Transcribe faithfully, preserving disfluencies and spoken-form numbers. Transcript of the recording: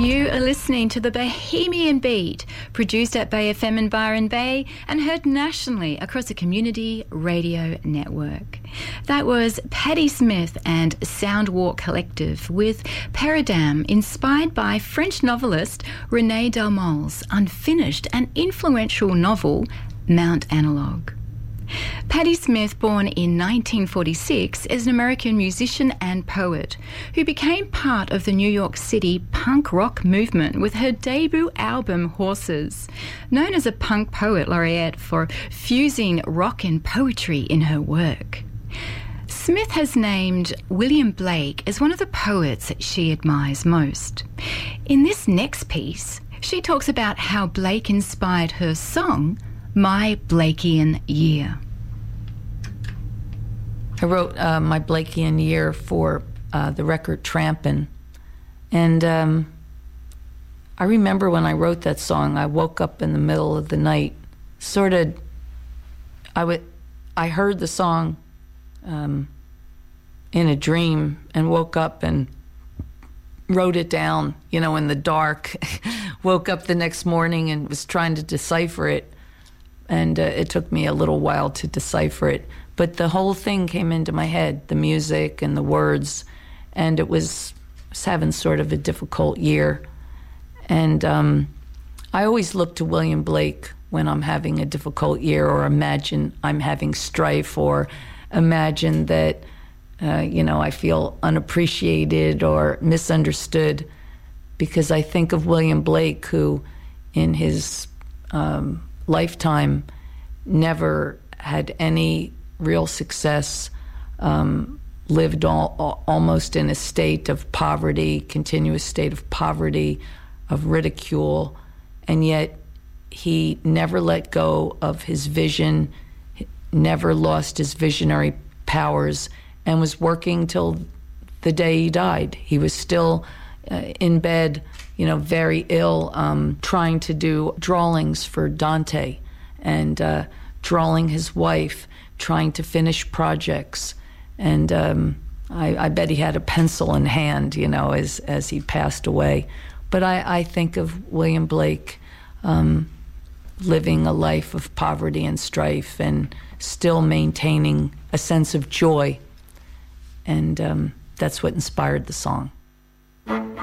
You are listening to the Bohemian Beat, produced at Bay F M in Byron Bay and heard nationally across a community radio network. That was Patti Smith and Soundwalk Collective with Peridam, inspired by French novelist René Delmont's unfinished and influential novel Mount Analog. Patti Smith, born in nineteen forty-six, is an American musician and poet who became part of the New York City punk rock movement with her debut album Horses. Known as a punk poet laureate for fusing rock and poetry in her work. Smith has named William Blake as one of the poets she admires most. In this next piece, she talks about how Blake inspired her song, My Blakean Year. I wrote uh, My Blakean Year for uh, the record Trampin'. And um, I remember when I wrote that song, I woke up in the middle of the night, sort of, I, w- I heard the song um, in a dream and woke up and wrote it down, you know, in the dark. Woke up the next morning and was trying to decipher it. And uh, it took me a little while to decipher it. But the whole thing came into my head, the music and the words, and it was, was having sort of a difficult year. And um, I always look to William Blake when I'm having a difficult year, or imagine I'm having strife, or imagine that, uh, you know, I feel unappreciated or misunderstood, because I think of William Blake, who in his um, lifetime never had any real success, um, lived all, all, almost in a state of poverty, continuous state of poverty, of ridicule, and yet he never let go of his vision, never lost his visionary powers, and was working till the day he died. He was still uh, in bed, you know, very ill, um, trying to do drawings for Dante, and uh, drawing his wife, trying to finish projects. And um, I, I bet he had a pencil in hand, you know, as, as he passed away. But I, I think of William Blake um, living a life of poverty and strife and still maintaining a sense of joy. And um, that's what inspired the song.